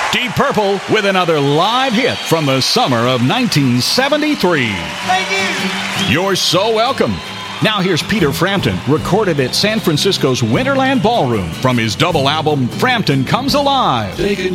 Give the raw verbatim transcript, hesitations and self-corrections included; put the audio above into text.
Deep Purple with another live hit from the summer of nineteen seventy-three. Thank you. You're so welcome. Now here's Peter Frampton, recorded at San Francisco's Winterland Ballroom from his double album, Frampton Comes Alive. Taking